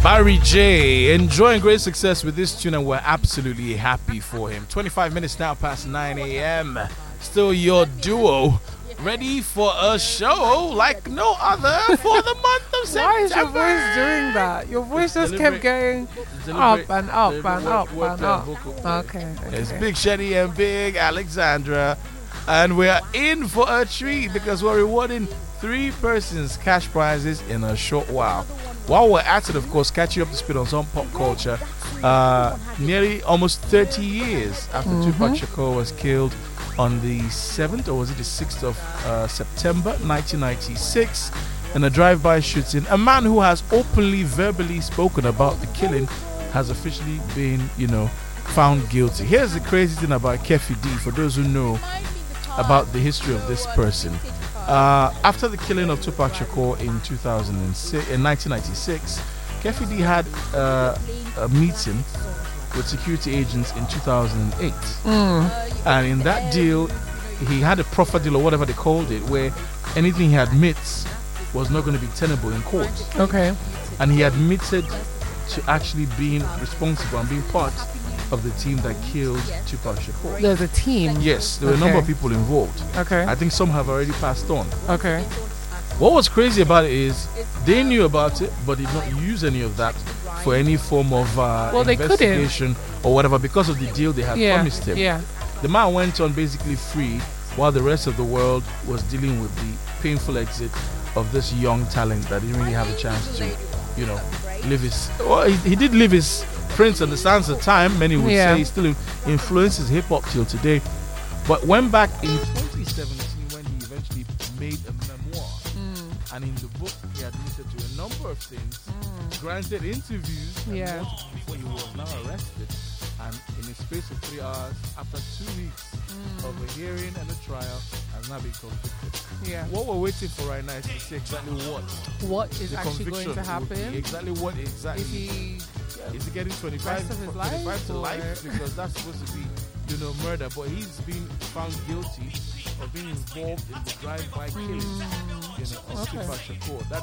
Barry J enjoying great success with this tune, and we're absolutely happy for him. 25 minutes now past 9 a.m. Still your duo, ready for a show like no other for the month of September. Why is your voice doing that? Your voice just kept going up and up and up and up. Okay. It's Big Shetty and Big Alexandra, and we're in for a treat because we're rewarding 3 persons cash prizes in a short while. While we're at it, of course, catching up to speed on some pop culture, nearly almost 30 years after Tupac Shakur was killed on the 7th, or was it the 6th of September 1996 in a drive-by shooting, a man who has openly, verbally spoken about the killing has officially been, found guilty. Here's the crazy thing about Keffi D, for those who know about the history of this person. After the killing of Tupac Shakur in 1996, Keffi D had a meeting with security agents in 2008. And in that deal, he had a proffer deal, or whatever they called it, where anything he admits was not going to be tenable in court. Okay. And he admitted to actually being responsible and being part of the team that killed Tupac Shakur. There's a team. Yes, there were a number of people involved. Okay. I think some have already passed on. Okay. What was crazy about it is they knew about it, but did not use any of that for any form of investigation or whatever, because of the deal they had promised him. Yeah. The man went on basically free while the rest of the world was dealing with the painful exit of this young talent that didn't really have a chance to, live his... Well, he did live his prince and the sands of time. Many would say he still influences hip-hop till today. But went back in 2017 when he eventually made a memoir. And in the book, he admitted to a number of things, granted interviews, before he was now arrested. And in a space of 3 hours, after 2 weeks of a hearing and a trial, has now been convicted. Yeah. What we're waiting for right now is to see exactly what is actually going to happen. Exactly what exactly. Is he getting 25 to life? Because that's supposed to be, murder. But he's been found guilty of being involved in the drive-by killing, of Tupac Shakur. That